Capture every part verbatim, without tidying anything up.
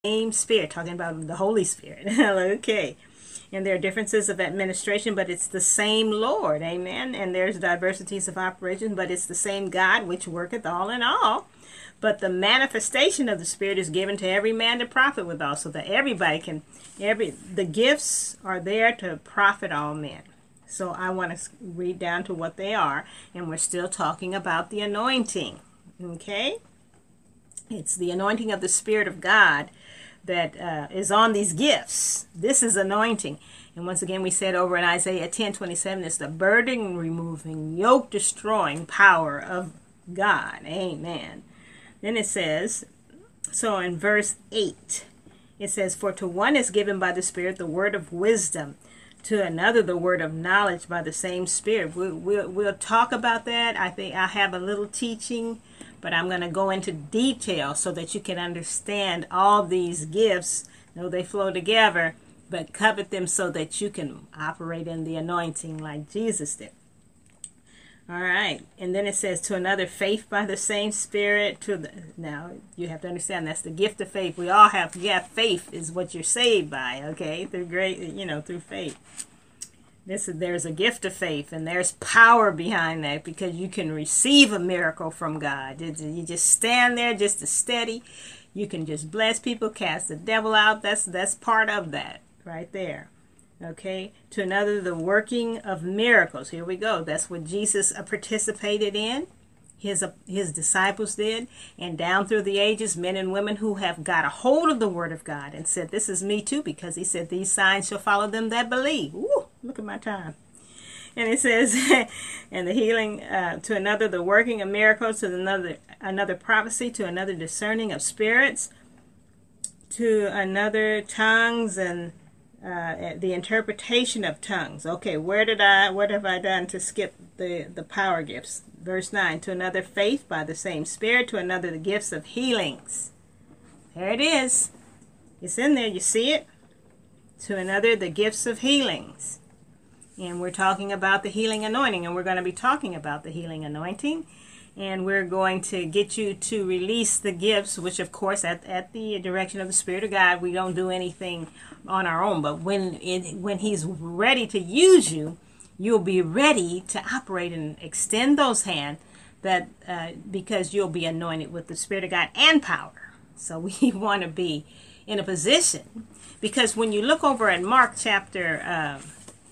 same Spirit, talking about the Holy Spirit. Okay. And there are differences of administration, but it's the same Lord. Amen. And there's diversities of operation, but it's the same God which worketh all in all. But the manifestation of the Spirit is given to every man to profit withal, so that everybody can, every the gifts are there to profit all men. So I want to read down to what they are, and we're still talking about the anointing. Okay? It's the anointing of the Spirit of God that uh, is on these gifts. This is anointing. And once again, we said over in Isaiah ten twenty-seven, it's the burden removing, yoke destroying power of God. Amen. Then it says, so in verse eight, it says, for to one is given by the Spirit the word of wisdom, to another the word of knowledge by the same Spirit. We'll, we'll, we'll talk about that. I think I have a little teaching, but I'm going to go into detail so that you can understand all these gifts. You know, they flow together, but covet them so that you can operate in the anointing like Jesus did. All right. And then it says, to another faith by the same Spirit. To the, now, you have to understand that's the gift of faith. We all have, yeah, faith is what you're saved by, okay? Through great, you know, through faith. This is, there's a gift of faith, and there's power behind that, because you can receive a miracle from God. You just stand there just to steady. You can just bless people, cast the devil out. That's that's part of that right there. Okay. To another, the working of miracles. Here we go. That's what Jesus participated in. His, uh, his disciples did. And down through the ages, men and women who have got a hold of the Word of God and said, this is me too, because he said, these signs shall follow them that believe. Ooh, look at my time. And it says, and the healing, uh, to another, the working of miracles, to another, another prophecy, to another discerning of spirits, to another tongues, and uh, the interpretation of tongues. Okay, where did I, what have I done to skip the, the power gifts? Verse nine, to another faith by the same Spirit, to another the gifts of healings. There it is. It's in there, you see it? To another the gifts of healings. And we're talking about the healing anointing, and we're going to be talking about the healing anointing. And we're going to get you to release the gifts, which of course at, at the direction of the Spirit of God, we don't do anything on our own. But when it, when he's ready to use you, you'll be ready to operate and extend those hands, that uh, because you'll be anointed with the Spirit of God and power. So we want to be in a position, because when you look over at Mark chapter uh,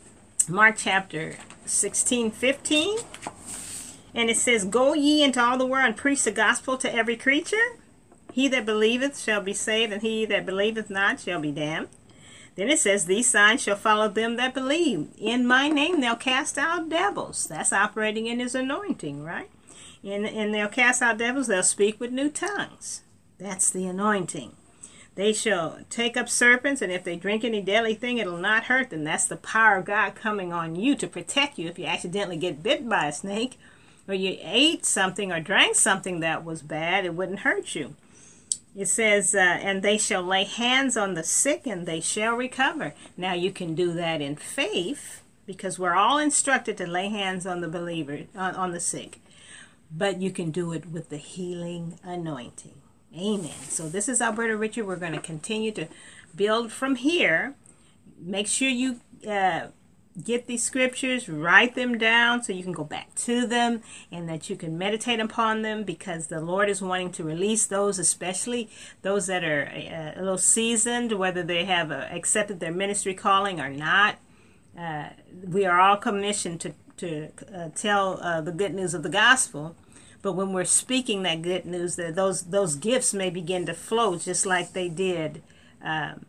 Mark chapter sixteen, fifteen, and it says, go ye into all the world and preach the gospel to every creature. He that believeth shall be saved, and he that believeth not shall be damned. Then it says, these signs shall follow them that believe. In my name they'll cast out devils. That's operating in his anointing, right? And, and they'll cast out devils. They'll speak with new tongues. That's the anointing. They shall take up serpents, and if they drink any deadly thing, it'll not hurt them. That's the power of God coming on you to protect you if you accidentally get bit by a snake, or you ate something or drank something that was bad. It wouldn't hurt you. It says, uh, and they shall lay hands on the sick, and they shall recover. Now you can do that in faith, because we're all instructed to lay hands on the believer, on, on the sick. But you can do it with the healing anointing. Amen. So this is Alberta Richard. We're going to continue to build from here. Make sure you uh, get these scriptures, write them down so you can go back to them, and that you can meditate upon them, because the Lord is wanting to release those, especially those that are uh, a little seasoned, whether they have uh, accepted their ministry calling or not. Uh, we are all commissioned to, to uh, tell uh, the good news of the gospel. But when we're speaking that good news, that those those gifts may begin to flow, just like they did um,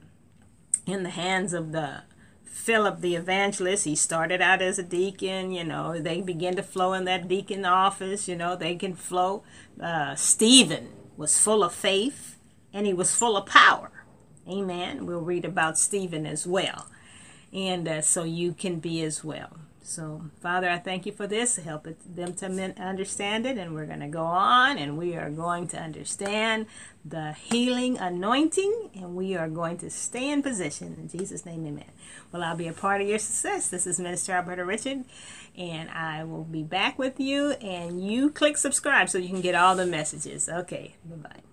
in the hands of the Philip the evangelist. He started out as a deacon, you know, they begin to flow in that deacon office, you know, they can flow. Uh, Stephen was full of faith, and he was full of power. Amen. We'll read about Stephen as well. And uh, so you can be as well. So, Father, I thank you for this. Help it, them to understand it. And we're going to go on, and we are going to understand the healing anointing, and we are going to stay in position. In Jesus' name, amen. Well, I'll be a part of your success. This is Minister Alberta Richard, and I will be back with you. And you click subscribe so you can get all the messages. Okay, bye-bye.